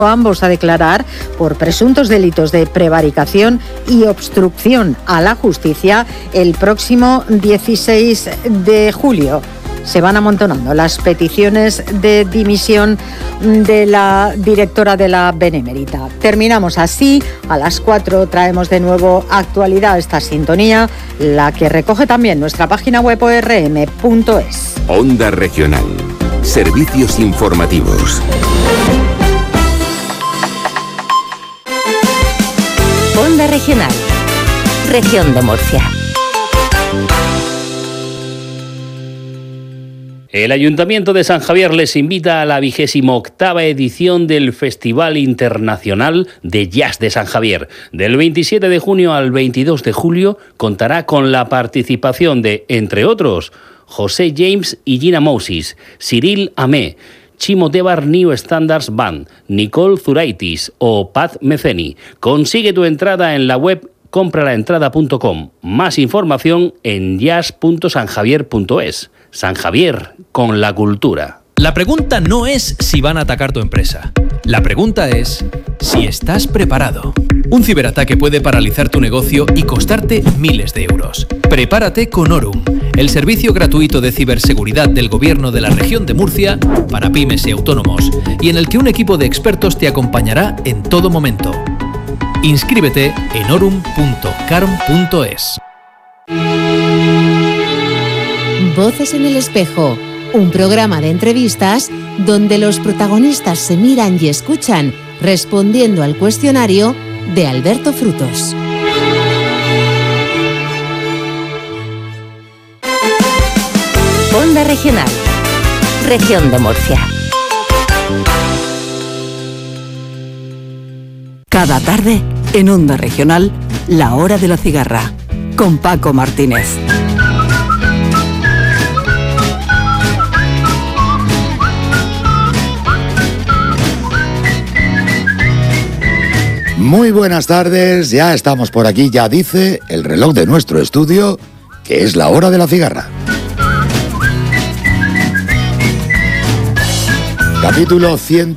ambos a declarar por presuntos delitos de prevaricación y obstrucción a la justicia el próximo 16 de julio. Se van amontonando las peticiones de dimisión de la directora de la Benemérita. Terminamos así. A las 4 traemos de nuevo actualidad a esta sintonía, la que recoge también nuestra página web orm.es. Onda Regional. Servicios informativos. Onda Regional. Región de Murcia. El Ayuntamiento de San Javier les invita a la 28ª edición del Festival Internacional de Jazz de San Javier. Del 27 de junio al 22 de julio contará con la participación de, entre otros, José James y Gina Moses, Cyril Amé, Chimo Tebar New Standards Band, Nicole Zuraitis o Pat Meceni. Consigue tu entrada en la web compralaentrada.com. Más información en jazz.sanjavier.es. San Javier, con la cultura. La pregunta no es si van a atacar tu empresa. La pregunta es si estás preparado. Un ciberataque puede paralizar tu negocio y costarte miles de euros. Prepárate con Orum, el servicio gratuito de ciberseguridad del Gobierno de la Región de Murcia para pymes y autónomos, y en el que un equipo de expertos te acompañará en todo momento. Inscríbete en orum.carm.es. Voces en el espejo, un programa de entrevistas donde los protagonistas se miran y escuchan respondiendo al cuestionario de Alberto Frutos. Onda Regional. Región de Murcia. Cada tarde, en Onda Regional, La Hora de la Cigarra, con Paco Martínez. Muy buenas tardes, ya estamos por aquí, ya dice el reloj de nuestro estudio que es la hora de la cigarra. Capítulo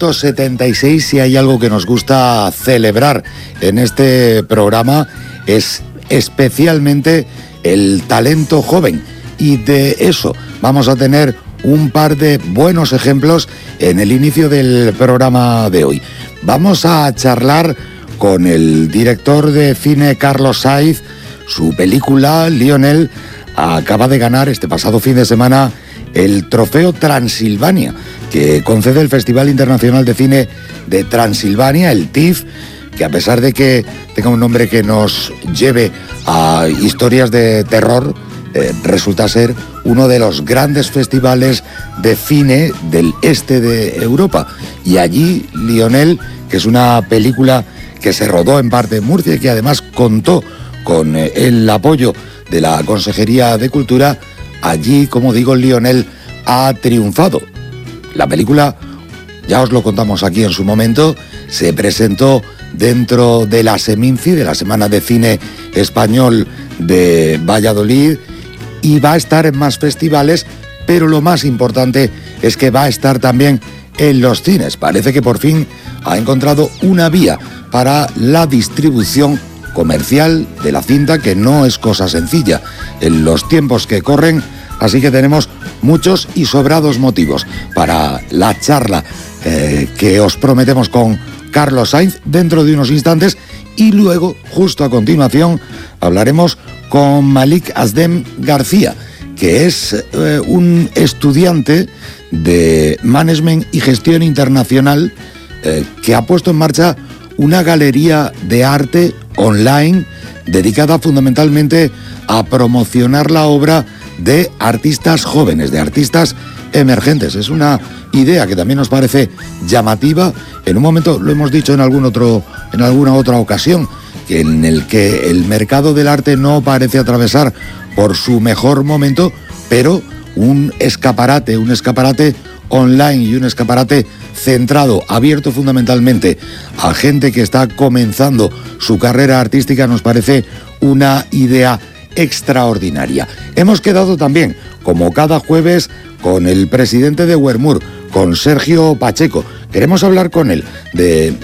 176, si hay algo que nos gusta celebrar en este programa es especialmente el talento joven, y de eso vamos a tener un par de buenos ejemplos en el inicio del programa de hoy. Vamos a charlar con el director de cine Carlos Sainz. Su película Lionel acaba de ganar este pasado fin de semana el Trofeo Transilvania, que concede el Festival Internacional de Cine de Transilvania, el TIFF, que a pesar de que tenga un nombre que nos lleve a historias de terror, resulta ser uno de los grandes festivales de cine del este de Europa. Y allí Lionel, que es una película que se rodó en parte en Murcia y que además contó con el apoyo de la Consejería de Cultura, allí, como digo, Lionel ha triunfado. La película, ya os lo contamos aquí en su momento, se presentó dentro de la Seminci, de la Semana de Cine Español de Valladolid, y va a estar en más festivales, pero lo más importante es que va a estar también en los cines. Parece que por fin ha encontrado una vía para la distribución comercial de la cinta, que no es cosa sencilla en los tiempos que corren, así que tenemos muchos y sobrados motivos para la charla que os prometemos con Carlos Sainz dentro de unos instantes, y luego, justo a continuación, hablaremos con Malik Asdem García, que es un estudiante de Management y Gestión Internacional que ha puesto en marcha una galería de arte online dedicada fundamentalmente a promocionar la obra de artistas jóvenes, de artistas emergentes. Es una idea que también nos parece llamativa en un momento, lo hemos dicho en alguna otra ocasión, que en el que el mercado del arte no parece atravesar por su mejor momento, pero un escaparate online y un escaparate centrado, abierto fundamentalmente a gente que está comenzando su carrera artística, nos parece una idea extraordinaria. Hemos quedado también, como cada jueves, con el presidente de Wermur, con Sergio Pacheco, Queremos hablar con él de